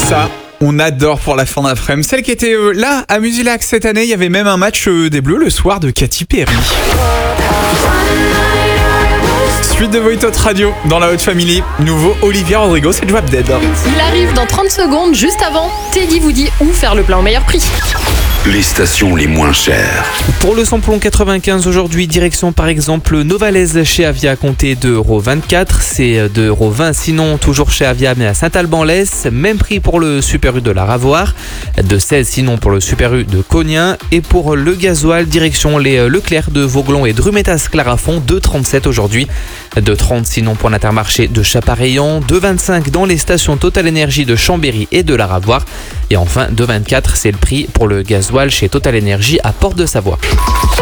Ça, on adore pour la fin d'après-midi. Celle qui était là à Musilac cette année, il y avait même un match des Bleus le soir de Katy Perry. Suite de Voit Hot Radio dans la Hot Family. Nouveau Olivia Rodrigo, c'est Drop Dead. Il arrive dans 30 secondes, juste avant. Teddy vous dit où faire le plein au meilleur prix. Les stations les moins chères. Pour le samplon 95 aujourd'hui, direction par exemple Novalaise chez Avia à compter de 2,24€. C'est 2,20€, sinon toujours chez Avia mais à Saint-Alban-l'Ès. Même prix pour le Super U de la Ravoire. 2,16€ sinon pour le Super U de Cognin. Et pour le gasoil, direction les Leclerc de Vauglon et Drumetas-Clarafond, 2,37€ aujourd'hui. 2,30€ sinon pour l'Intermarché de Chapareillan. 2,25€ dans les stations Total Énergie de Chambéry et de la Ravoire. Et enfin 2,24€, c'est le prix pour le gasoil chez Total Énergie à Porte de Savoie.